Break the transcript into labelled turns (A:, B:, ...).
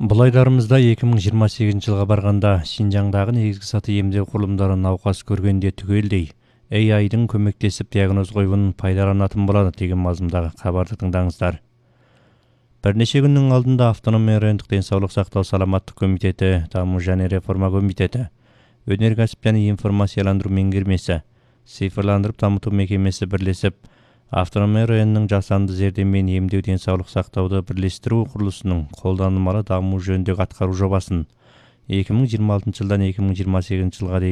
A: Бұл айдарымызда 2028 жылға барғанда Шинжаңдағы негізгі саты емдеу құрылымдары науқас көргенде түгелдей AI-дың көмектесіп диагноз қоюын пайдаланатын болады деген мазмұндағы хабарды тыңдаңыздар. Бірнеше күннің алдында автономия райондық денсаулық сақтау саламаттық комитеті, даму және реформа комитеті, өнеркәсіп және информацияландыру меңгермесі, цифрландырып дамыту мекемесі бірлесіп, автономия районының жасанды зердемен емдеу денсаулық сақтауды бірлестіру құрылысының қолданылмалы даму жөніндегі атқару жобасын 2026 жылдан 2028 жылға дейін